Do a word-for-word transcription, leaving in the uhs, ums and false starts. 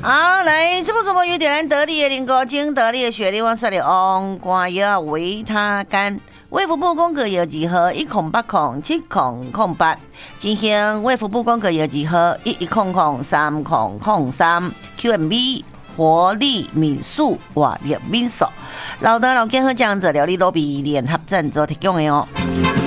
好，来，这部主播有点得力的林高精得力的雪莉王帅的昂瓜药维他干。卫福部公告药剂号一零八零七零零八，进行卫福部公告药剂号一一零零三零零三 Q M B 活力民宿活力民宿，老的老健和江浙料理罗比联合赞助提供的哦。